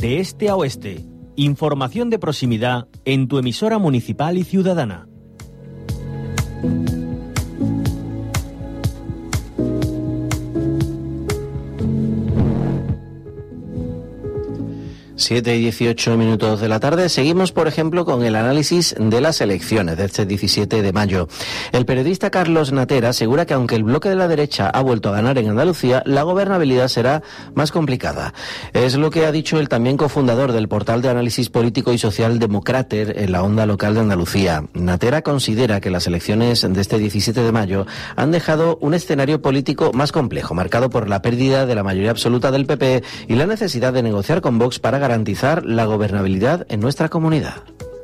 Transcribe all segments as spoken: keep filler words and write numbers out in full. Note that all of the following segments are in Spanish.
de este a oeste. Información de proximidad en tu emisora municipal y ciudadana. siete y dieciocho minutos de la tarde. Seguimos, por ejemplo, con el análisis de las elecciones de este diecisiete de mayo. El periodista Carlos Natera asegura que aunque el bloque de la derecha ha vuelto a ganar en Andalucía, la gobernabilidad será más complicada. Es lo que ha dicho el también cofundador del portal de análisis político y social Democrater en la onda local de Andalucía. Natera considera que las elecciones de este diecisiete de mayo han dejado un escenario político más complejo, marcado por la pérdida de la mayoría absoluta del P P y la necesidad de negociar con Vox para garantizar garantizar la gobernabilidad en nuestra comunidad.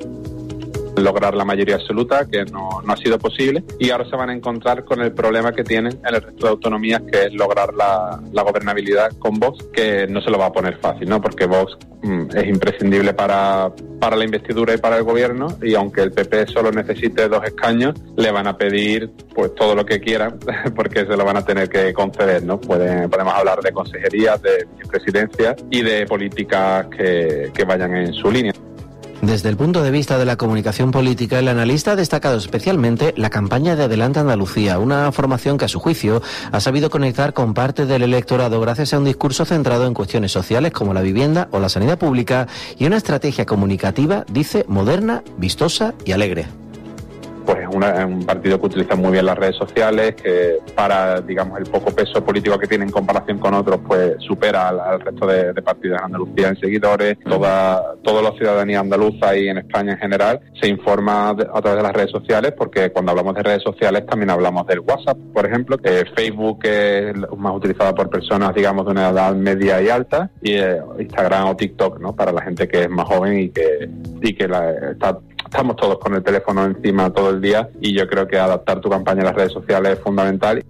Lograr la mayoría absoluta, que no, no ha sido posible, y ahora se van a encontrar con el problema que tienen en el resto de autonomías, que es lograr la, la gobernabilidad con Vox, que no se lo va a poner fácil, ¿no? Porque Vox mm, es imprescindible para, para la investidura y para el gobierno, y aunque el P P solo necesite dos escaños, le van a pedir pues todo lo que quieran, porque se lo van a tener que conceder, ¿no? Pueden, podemos hablar de consejerías, de vicepresidencias y de políticas que, que vayan en su línea. Desde el punto de vista de la comunicación política, el analista ha destacado especialmente la campaña de Adelante Andalucía, una formación que a su juicio ha sabido conectar con parte del electorado gracias a un discurso centrado en cuestiones sociales como la vivienda o la sanidad pública y una estrategia comunicativa, dice, moderna, vistosa y alegre. Pues es, una, es un partido que utiliza muy bien las redes sociales, que para, digamos, el poco peso político que tiene en comparación con otros, pues supera al, al resto de, de partidos en Andalucía en seguidores. Toda, toda la ciudadanía andaluza y en España en general se informa de, a través de las redes sociales, porque cuando hablamos de redes sociales también hablamos del WhatsApp, por ejemplo, que Facebook es más utilizada por personas, digamos, de una edad media y alta, y eh, Instagram o TikTok, ¿no? Para la gente que es más joven y que, y que la, está... Estamos todos con el teléfono encima todo el día y yo creo que adaptar tu campaña a las redes sociales es fundamental.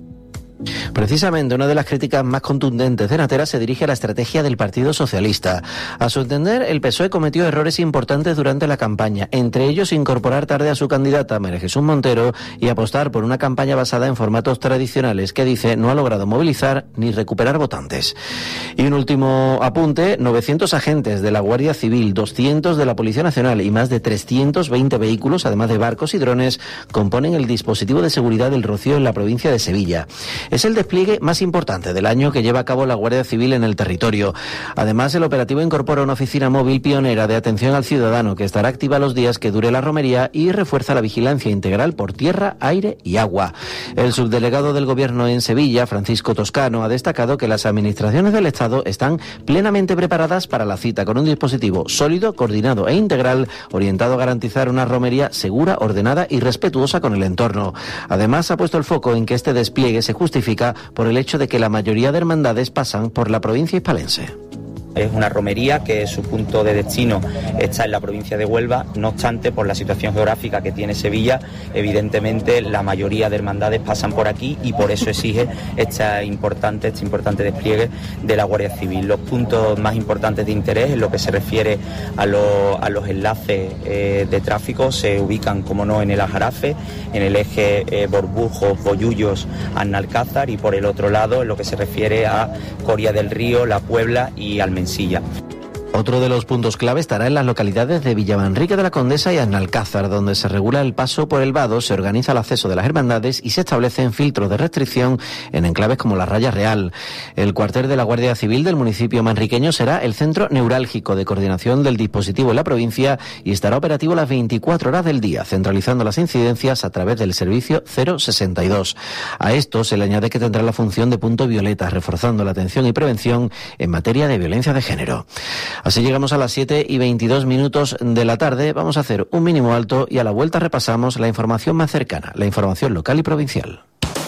Precisamente una de las críticas más contundentes de Natera se dirige a la estrategia del Partido Socialista. A su entender, el P S O E cometió errores importantes durante la campaña, entre ellos incorporar tarde a su candidata, María Jesús Montero, y apostar por una campaña basada en formatos tradicionales que, dice, no ha logrado movilizar ni recuperar votantes. Y un último apunte, novecientos agentes de la Guardia Civil, doscientos de la Policía Nacional y más de trescientos veinte vehículos, además de barcos y drones, componen el dispositivo de seguridad del Rocío en la provincia de Sevilla. Es el despliegue más importante del año que lleva a cabo la Guardia Civil en el territorio. Además, el operativo incorpora una oficina móvil pionera de atención al ciudadano que estará activa los días que dure la romería y refuerza la vigilancia integral por tierra, aire y agua. El subdelegado del Gobierno en Sevilla, Francisco Toscano, ha destacado que las administraciones del Estado están plenamente preparadas para la cita con un dispositivo sólido, coordinado e integral orientado a garantizar una romería segura, ordenada y respetuosa con el entorno. Además, ha puesto el foco en que este despliegue se justifica por el hecho de que la mayoría de hermandades pasan por la provincia hispalense. Es una romería que su punto de destino está en la provincia de Huelva. No obstante, por la situación geográfica que tiene Sevilla, evidentemente la mayoría de hermandades pasan por aquí y por eso exige este importante, este importante despliegue de la Guardia Civil. Los puntos más importantes de interés en lo que se refiere a, lo, a los enlaces eh, de tráfico se ubican, como no, en el Aljarafe, en el eje eh, Borbujos, Bollullos, Annalcázar, y por el otro lado en lo que se refiere a Coria del Río, La Puebla y Almería. Otro de los puntos clave estará en las localidades de Villamanrique de la Condesa y Annalcázar, donde se regula el paso por el vado, se organiza el acceso de las hermandades y se establecen filtros de restricción en enclaves como la Raya Real. El cuartel de la Guardia Civil del municipio manriqueño será el centro neurálgico de coordinación del dispositivo en la provincia y estará operativo las veinticuatro horas del día, centralizando las incidencias a través del servicio cero sesenta y dos. A esto se le añade que tendrá la función de punto violeta, reforzando la atención y prevención en materia de violencia de género. Así llegamos a las siete y veintidós minutos de la tarde. Vamos a hacer un mínimo alto y a la vuelta repasamos la información más cercana, la información local y provincial.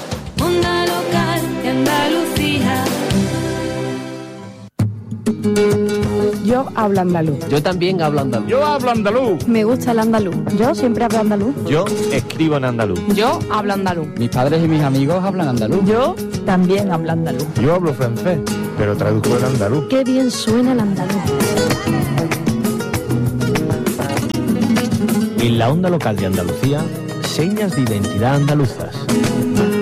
Onda local de Andalucía. Yo hablo andaluz. Yo también hablo andaluz. Yo hablo andaluz. Me gusta el andaluz. Yo siempre hablo andaluz. Yo escribo en andaluz. Yo hablo andaluz. Mis padres y mis amigos hablan andaluz. Yo también hablo andaluz. Yo hablo francés, pero traduzco el andaluz. Qué bien suena el andaluz. En la onda local de Andalucía, señas de identidad andaluzas.